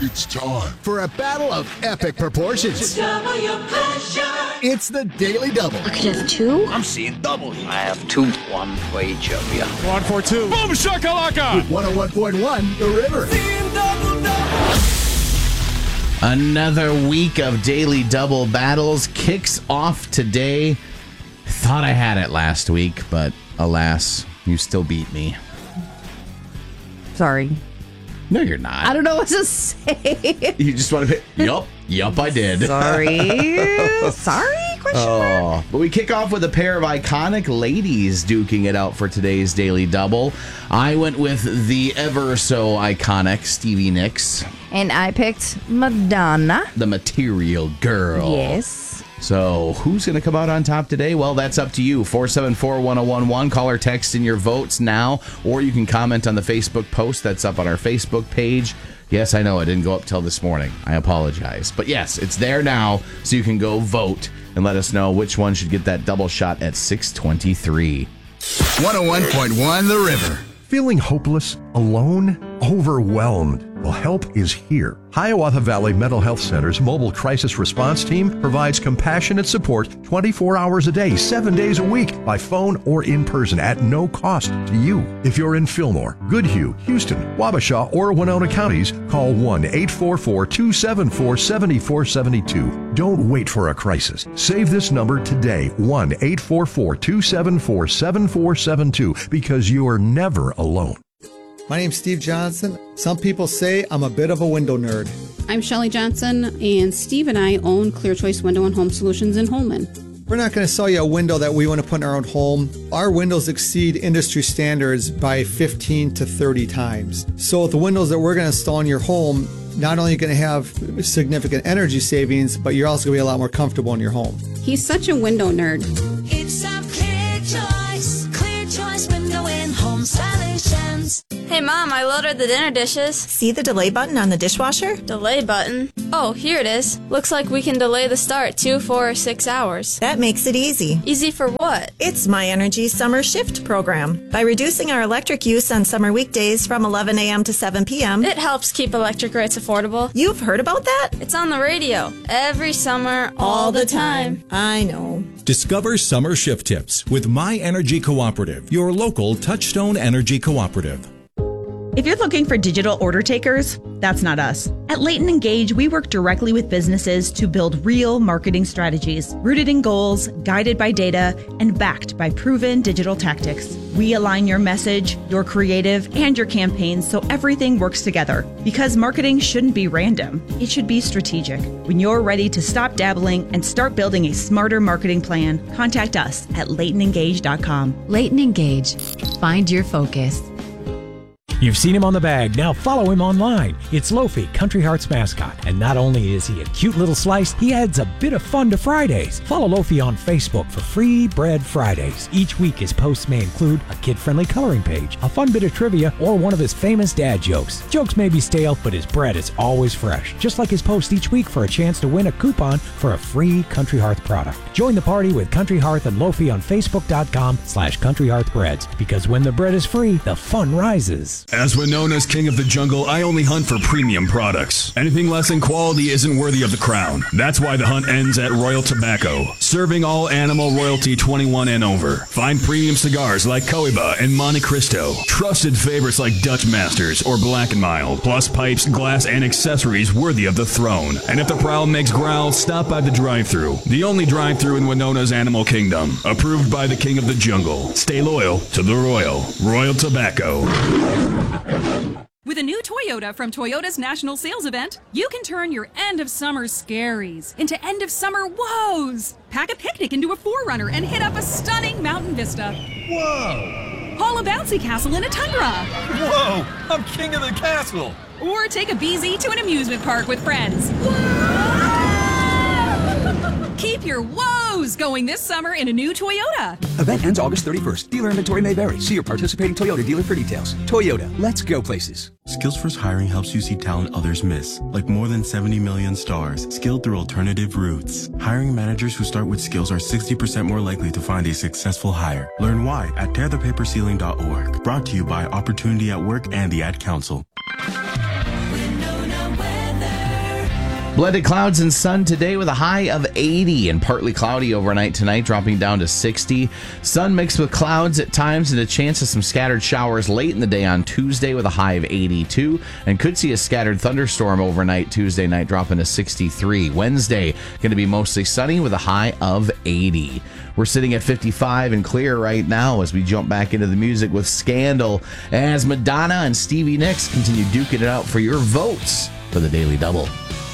It's time for a battle of epic proportions. Double your pleasure. It's the Daily Double. I could have two. I'm seeing double here. I have two. One for each of you. 1 for 2. Boom shakalaka! With 101.1 The River. Seeing double, double. Another week of Daily Double battles kicks off today. Thought I had it last week, but alas, you still beat me. Sorry. No, you're not. I don't know what to say. You just want to Yup, I did. Sorry. Sorry? Question mark? But we kick off with a pair of iconic ladies duking it out for today's Daily Double. I went with the ever so iconic Stevie Nicks. And I picked Madonna. The Material Girl. Yes. So who's going to come out on top today? Well, that's up to you. 474-1011. Call or text in your votes now, or you can comment on the Facebook post that's up on our Facebook page. Yes, I know, it didn't go up till this morning. I apologize. But yes, it's there now, so you can go vote and let us know which one should get that double shot at 623. 101.1 The River. Feeling hopeless, alone, overwhelmed? Well, help is here. Hiawatha Valley Mental Health Center's mobile crisis response team provides compassionate support 24 hours a day, 7 days a week, by phone or in person at no cost to you. If you're in Fillmore, Goodhue, Houston, Wabasha, or Winona counties, call 1-844-274-7472. Don't wait for a crisis. Save this number today, 1-844-274-7472, because you are never alone. My name's Steve Johnson. Some people say I'm a bit of a window nerd. I'm Shelley Johnson, and Steve and I own Clear Choice Window and Home Solutions in Holman. We're not going to sell you a window that we want to put in our own home. Our windows exceed industry standards by 15 to 30 times. So the windows that we're going to install in your home, not only are you going to have significant energy savings, but you're also going to be a lot more comfortable in your home. He's such a window nerd. It's a Clear Choice Window and Home Solutions. Hey, Mom, I loaded the dinner dishes. See the delay button on the dishwasher? Delay button? Oh, here it is. Looks like we can delay the start 2, 4, or 6 hours. That makes it easy. Easy for what? It's My Energy Summer Shift program. By reducing our electric use on summer weekdays from 11 a.m. to 7 p.m., it helps keep electric rates affordable. You've heard about that? It's on the radio. Every summer, all the time. I know. Discover summer shift tips with My Energy Cooperative, your local Touchstone Energy Cooperative. If you're looking for digital order takers, that's not us. At Leighton Engage, we work directly with businesses to build real marketing strategies, rooted in goals, guided by data, and backed by proven digital tactics. We align your message, your creative, and your campaigns so everything works together. Because marketing shouldn't be random. It should be strategic. When you're ready to stop dabbling and start building a smarter marketing plan, contact us at LeightonEngage.com. Leighton Engage. Find your focus. You've seen him on the bag, now follow him online. It's Lofi, Country Hearts mascot, and not only is he a cute little slice, he adds a bit of fun to Fridays. Follow Lofi on Facebook for Free Bread Fridays. Each week his posts may include a kid-friendly coloring page, a fun bit of trivia, or one of his famous dad jokes. Jokes may be stale, but his bread is always fresh. Just like his post each week for a chance to win a coupon for a free Country Hearth product. Join the party with Country Hearth and Lofi on Facebook.com/CountryHearthBreads, because when the bread is free, the fun rises. As Winona's king of the jungle, I only hunt for premium products. Anything less in quality isn't worthy of the crown. That's why the hunt ends at Royal Tobacco, serving all animal royalty 21 and over. Find premium cigars like Cohiba and Monte Cristo, trusted favorites like Dutch Masters or Black & Mild, plus pipes, glass, and accessories worthy of the throne. And if the prowl makes growl, stop by the drive-thru, the only drive-thru in Winona's animal kingdom, approved by the king of the jungle. Stay loyal to the Royal Tobacco. With a new Toyota from Toyota's National Sales Event, you can turn your end-of-summer scaries into end-of-summer woes. Pack a picnic into a 4Runner and hit up a stunning mountain vista. Whoa! Haul a bouncy castle in a Tundra. Whoa! I'm king of the castle! Or take a BZ to an amusement park with friends. Keep your woes going this summer in a new Toyota. Event ends August 31st. Dealer inventory may vary. See your participating Toyota dealer for details. Toyota, let's go places. Skills Hiring helps you see talent others miss, like more than 70 million stars, skilled through alternative routes. Hiring managers who start with skills are 60% more likely to find a successful hire. Learn why at tearthepaperceiling.org. Brought to you by Opportunity at Work and the Ad Council. Winona Weather. Blended clouds and sun today with a high of 80 and partly cloudy overnight tonight, dropping down to 60. Sun mixed with clouds at times and a chance of some scattered showers late in the day on Tuesday with a high of 82, and could see a scattered thunderstorm overnight Tuesday night, dropping to 63. Wednesday going to be mostly sunny with a high of 80. We're sitting at 55 and clear right now as we jump back into the music with Scandal as Madonna and Stevie Nicks continue duking it out for your votes for the Daily Double.